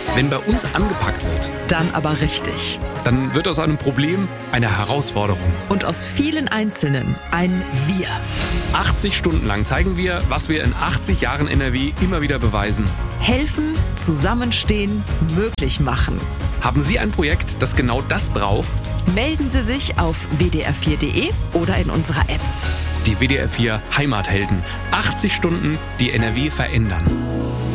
Wenn bei uns angepackt wird, Dann aber richtig. dann wird aus einem Problem eine Herausforderung. Und aus vielen Einzelnen ein Wir. 80 Stunden lang zeigen wir, was wir in 80 Jahren NRW immer wieder beweisen. Helfen, zusammenstehen, möglich machen. Haben Sie ein Projekt, das genau das braucht? Melden Sie sich auf wdr4.de oder in unserer App. Die WDR 4 Heimathelden. 80 Stunden, die NRW verändern.